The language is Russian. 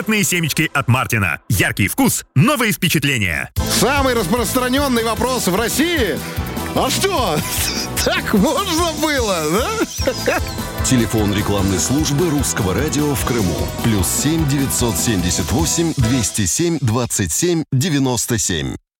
Конфетные семечки от Мартина. Яркий вкус, новые впечатления. Самый распространенный вопрос в России. А что? Так можно было, да? Телефон рекламной службы Русского радио в Крыму. +7 978 207 27 97.